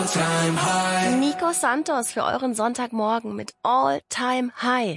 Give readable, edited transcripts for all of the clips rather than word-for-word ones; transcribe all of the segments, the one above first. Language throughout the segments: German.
Nico Santos für euren Sonntagmorgen mit All Time High.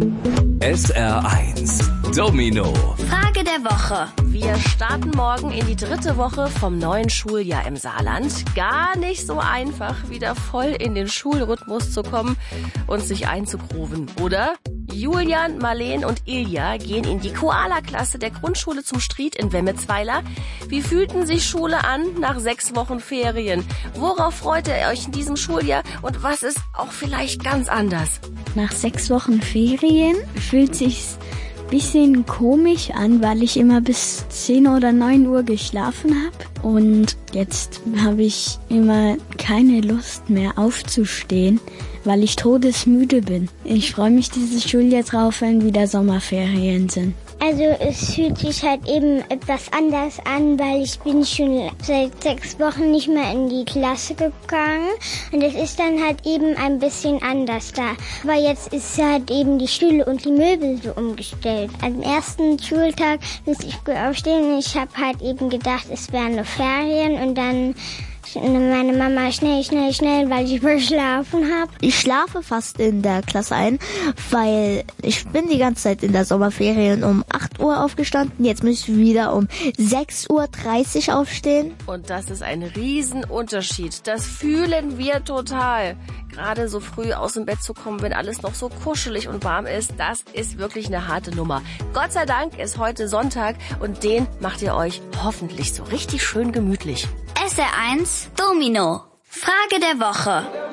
SR1 Domino. Frage der Woche. Wir starten morgen in die 3. Woche vom neuen Schuljahr im Saarland. Gar nicht so einfach, wieder voll in den Schulrhythmus zu kommen und sich einzugrooven, oder? Julian, Marleen und Ilja gehen in die Koala-Klasse der Grundschule zum Stried in Wemmetsweiler. Wie fühlten sich Schule an nach 6 Wochen Ferien? Worauf freut ihr euch in diesem Schuljahr und was ist auch vielleicht ganz anders? Nach 6 Wochen Ferien fühlt sich's bisschen komisch an, weil ich immer bis 10 oder 9 Uhr geschlafen habe. Und jetzt habe ich immer keine Lust mehr aufzustehen, weil ich todesmüde bin. Ich freue mich dieses Schuljahr drauf, wenn wieder Sommerferien sind. Also es fühlt sich halt eben etwas anders an, weil ich bin schon seit 6 Wochen nicht mehr in die Klasse gegangen und es ist dann halt eben ein bisschen anders da. Aber jetzt ist halt eben die Stühle und die Möbel so umgestellt. Am ersten Schultag musste ich früh aufstehen und ich habe halt eben gedacht, es wären nur Ferien und dann meine Mama schnell, weil ich verschlafen habe. Ich schlafe fast in der Klasse ein, weil ich bin die ganze Zeit in der Sommerferien um 8 Uhr aufgestanden. Jetzt muss ich wieder um 6:30 Uhr aufstehen. Und das ist ein Riesenunterschied. Das fühlen wir total. Gerade so früh aus dem Bett zu kommen, wenn alles noch so kuschelig und warm ist, das ist wirklich eine harte Nummer. Gott sei Dank ist heute Sonntag und den macht ihr euch hoffentlich so richtig schön gemütlich. SR1 Domino. Frage der Woche.